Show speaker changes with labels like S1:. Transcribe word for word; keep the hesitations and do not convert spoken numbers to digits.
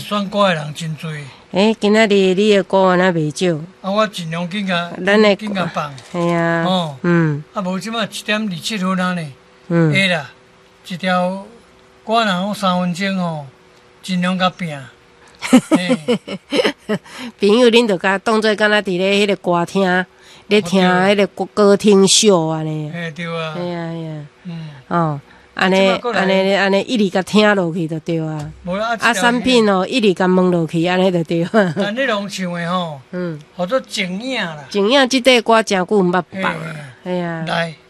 S1: 选歌的人真多。
S2: 诶，今仔日你的歌安那袂少。
S1: 啊，我尽量紧甲，
S2: 咱的
S1: 紧甲放。
S2: 系啊。
S1: 哦。
S2: 嗯。
S1: 啊，无即摆一点二七分啊呢。
S2: 嗯。
S1: 会啦，一条歌若讲三分钟吼，尽量甲拼。
S2: 朋友，恁着甲当做敢若伫咧迄个歌厅，咧听迄个歌歌厅秀安尼。
S1: 嘿，对啊。
S2: 系啊系啊。
S1: 嗯。
S2: 哦，安尼安尼安尼一直甲听落去就对啊。
S1: 无啦，
S2: 啊，产品哦一直甲问落去，安尼就对啊。
S1: 但你拢唱的吼，嗯，叫做静影啦。
S2: 静影即块歌真久毋捌放。系啊。
S1: 来。